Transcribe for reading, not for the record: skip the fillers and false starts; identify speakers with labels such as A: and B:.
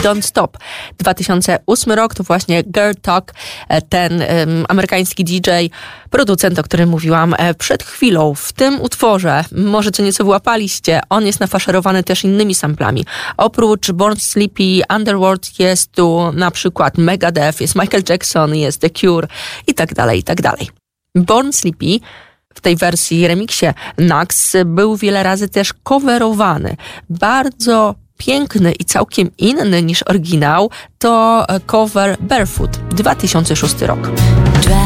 A: Don't Stop. 2008 rok to właśnie Girl Talk, ten amerykański DJ, producent, o którym mówiłam przed chwilą. W tym utworze, może co nieco wyłapaliście, on jest nafaszerowany też innymi samplami. Oprócz Born Sleepy, Underworld jest tu na przykład Megadeth, jest Michael Jackson, jest The Cure i tak dalej, i tak dalej. Born Sleepy w tej wersji remiksie Nax był wiele razy też coverowany. Bardzo piękny i całkiem inny niż oryginał to cover Barefoot, 2006 rok.